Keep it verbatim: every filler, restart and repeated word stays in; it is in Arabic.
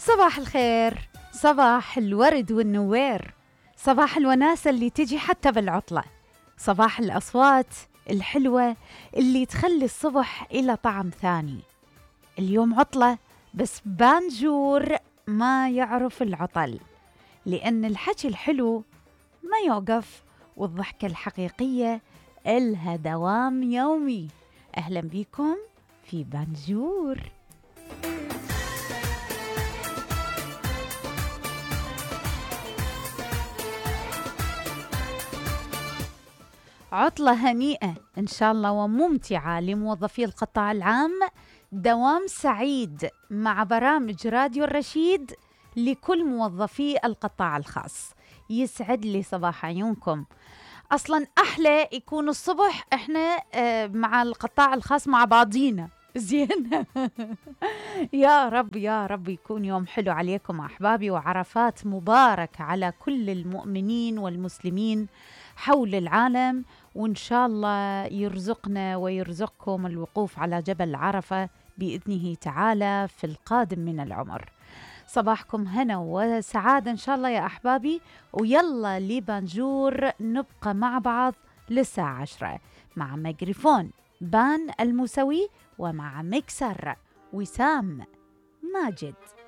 صباح الخير، صباح الورد والنوير، صباح الوناسة اللي تجي حتى بالعطلة، صباح الأصوات الحلوة اللي تخلي الصبح إلى طعم ثاني. اليوم عطلة بس بانجور ما يعرف العطل، لأن الحكي الحلو ما يوقف والضحكة الحقيقية إلها دوام يومي. أهلا بيكم في بانجور. عطلة هنيئة إن شاء الله وممتعة لموظفي القطاع العام، دوام سعيد مع برامج راديو الرشيد لكل موظفي القطاع الخاص. يسعد لي صباح عيونكم. أصلاً أحلى يكون الصبح إحنا آه مع القطاع الخاص مع بعضينا زين. يا رب يا رب يكون يوم حلو عليكم أحبابي، وعرفات مبارك على كل المؤمنين والمسلمين حول العالم، وإن شاء الله يرزقنا ويرزقكم الوقوف على جبل عرفة بإذنه تعالى في القادم من العمر. صباحكم هنا وسعادة إن شاء الله يا أحبابي، ويلا لبانجور نبقى مع بعض للساعة عشرة مع ميكروفون بان الموسوي ومع مكسر وسام ماجد.